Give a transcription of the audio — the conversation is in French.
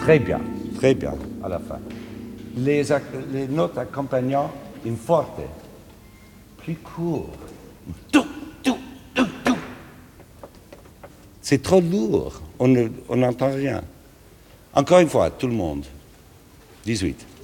très bien, à la fin. Les notes accompagnant une forte, plus court. C'est trop lourd, on n'entend rien. Encore une fois, tout le monde. 18.